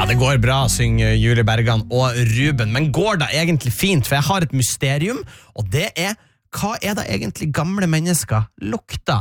det går bra, synger Julie Bergan og Ruben. Men går det egentlig fint? For jeg har et mysterium, og det hva det egentlig gamle mennesker lukter?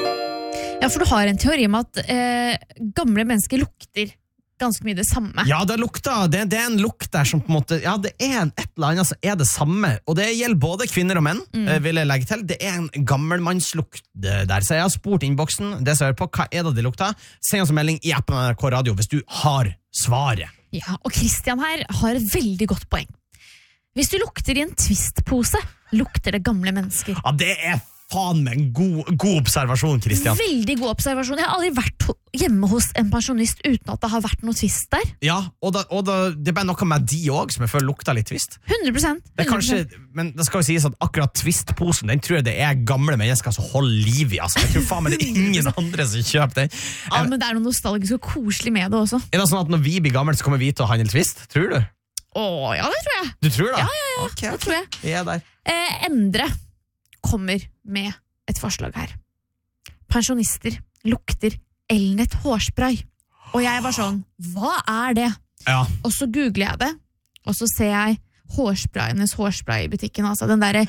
Ja, for du har en teori om at gamle mennesker lukter ganske mye det samme. Ja, det lukter, det en lukt der som på en måte, ja, det et eller annet som det samme, og det gjelder både kvinner og menn, vil jeg legge til. Det en gammelmannslukt der, så jeg har spurt innboksen, det som jeg hører på, hva det de lukter? Send oss en melding i appen NRK Radio hvis du har svaret. Ja, og Christian her har et veldig godt poeng. Hvis du lukter i en twistpose, lukter det gamle mennesker. Ja, det faen med en god observasjon, Christian. Veldig god observasjon. Jeg har aldri vært hjemme hos en pensjonist uten at det har vært noe twist der. Ja, og det bare noe med de også, som jeg føler lukter litt twist. 100%. Det kanskje, men det skal jo sies at akkurat twistposen, den tror jeg det gamle mennesker som holder liv i, altså. Jeg tror faen meg det ingen andre som kjøper den. Ja, men det noe nostalgisk og koselig med det også. Det sånn at når vi blir gamle, så kommer vi til å handle twist, tror du? Ja, det tror jeg. Du tror det? Ja, okay. det tror jeg. Jeg der. Endre kommer med et forslag her. Pensjonister lukter Elnet hårspray. Og jeg var sånn, hva det? Ja. Og så googler jeg det, og så ser jeg hårsprayenes hårspray i butikken, altså den der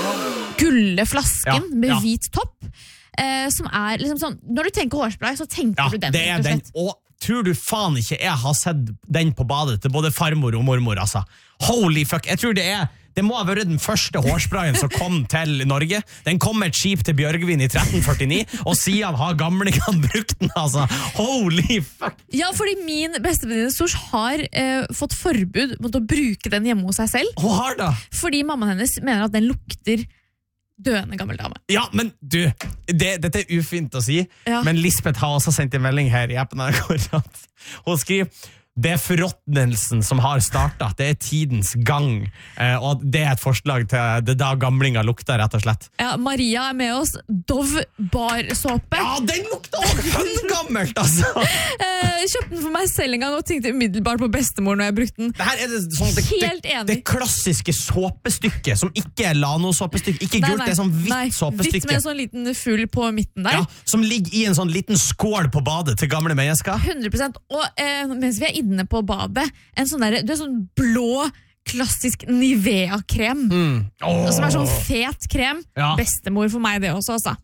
gulle flasken med hvit topp, som liksom sånn, når du tenker hårspray, så tenker du den. Ja, det den, og tror du faen ikke jeg har sett den på badet til både farmor og mormor, altså. Holy fuck, jeg tror det må ha vært den første hårsprayen som kom til Norge. Den kom med et skip til Bjørgvin i 1349, og siden har gamlingene brukt den, altså. Holy fuck! Ja, fordi min bestevenninne Sors har fått forbud mot å bruke den hjemme hos seg selv. Hun har det? Fordi mammaen hennes mener at den lukter døende gammel dame. Ja, men du, dette ufint å si, men Lisbeth har også sendt en melding her i appen akkurat. Hun skriver, det forråtnelsen som har startet, det tidens gang, og det et forslag til det da gamlinger lukter, rett og slett. Ja, Maria med oss, Dove barsåpe. Ja, den lukter også gammelt, altså! Kjøpte den for meg selv en gang, og tenkte umiddelbart på bestemor når jeg brukte den. Det her det, sånn, helt enig. Det klassiske såpestykket, som ikke Lano-såpestykke, ikke gult, det sånn hvitt såpestykke. Hvitt med en sånn liten full på midten der. Ja, som ligger i en sånn liten skål på badet til gamle mennesker. 100%, og mens vi inne på badet, en sånn der, sånn blå, klassisk Nivea-krem, som sånn fet krem. Bestemor for meg det også, altså.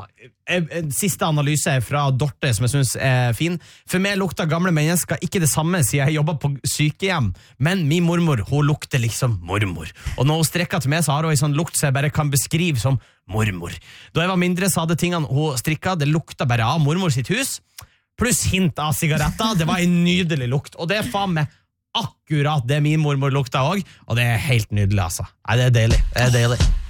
Siste analyse fra Dorte, som jeg synes fin. For meg lukter gamle mennesker ikke det samme, siden jeg jobber på sykehjem, men min mormor, hun lukter liksom mormor. Og når hun strekker til meg, så har hun en sånn lukt som jeg bare kan beskrive som mormor. Da jeg var mindre, så hadde tingene hun strikket, det lukta bare av mormor sitt hus, pluss hint av sigaretter. Det var en nydelig lukt, og det faen meg akkurat det min mormor lukta også, og det helt nydelig, altså. Nei, det deilig. Det deilig.